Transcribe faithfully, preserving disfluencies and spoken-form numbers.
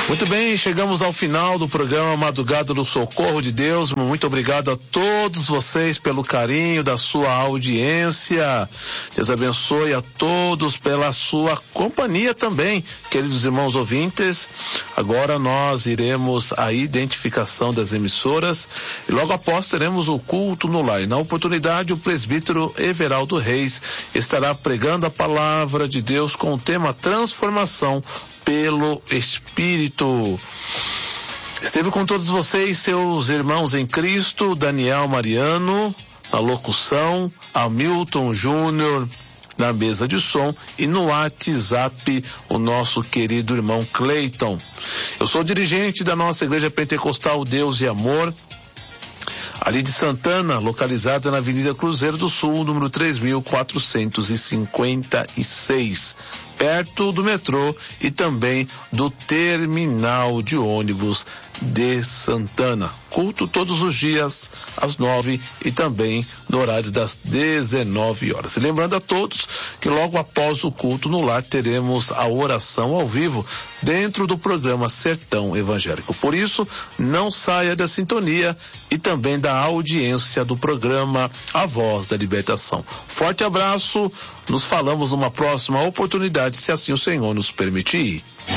Muito bem, chegamos ao final do programa Madrugada do Socorro de Deus. Muito obrigado a todos vocês pelo carinho da sua audiência. Deus abençoe a todos pela sua companhia também, queridos irmãos ouvintes. Agora nós iremos à identificação das emissoras e logo após teremos o culto no lar. Na oportunidade, o presbítero Everaldo Reis estará pregando a palavra de Deus com o tema transformação pelo Espírito. Esteve com todos vocês, seus irmãos em Cristo, Daniel Mariano, na locução, Hamilton Júnior, na mesa de som, e no WhatsApp, o nosso querido irmão Cleiton. Eu sou dirigente da nossa Igreja Pentecostal Deus e Amor, ali de Santana, localizada na Avenida Cruzeiro do Sul, número três mil quatrocentos e cinquenta e seis, perto do metrô e também do terminal de ônibus de Santana. Culto todos os dias às nove e também no horário das dezenove horas. E lembrando a todos que logo após o culto no lar teremos a oração ao vivo dentro do programa Sertão Evangélico. Por isso, não saia da sintonia e também da audiência do programa A Voz da Libertação. Forte abraço, nos falamos numa próxima oportunidade, se assim o Senhor nos permitir.